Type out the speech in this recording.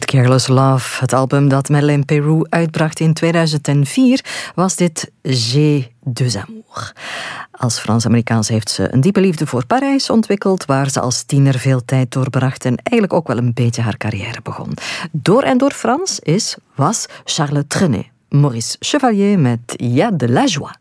Careless Love, het album dat Madeleine Peyroux uitbracht in 2004, was dit J'ai deux amours. Als Frans-Amerikaanse heeft ze een diepe liefde voor Parijs ontwikkeld, waar ze als tiener veel tijd doorbracht en eigenlijk ook wel een beetje haar carrière begon. Door en door Frans was Charles Trenet. Maurice Chevalier met Y a de la joie.